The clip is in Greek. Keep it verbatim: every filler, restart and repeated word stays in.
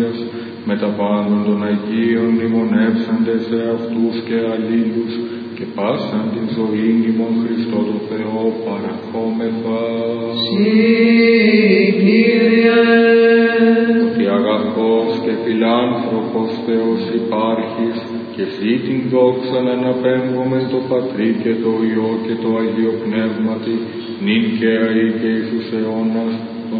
Παναγίας, με τα πάντων των Αγίων μνημονεύσαντες σε αυτούς και αλλήλους, και πάσαν την ζωήν ημών Χριστό το Θεό παραχόμεθα. Συ, Κύριε, ότι αγαθός και φιλάνθρωπος Θεός υπάρχεις, και εσύ την δόξα να αναπέμπουμε το Πατρί και το Υιό και το Αγίο Πνεύματι, νυν και αεί και εις τους αιώνας,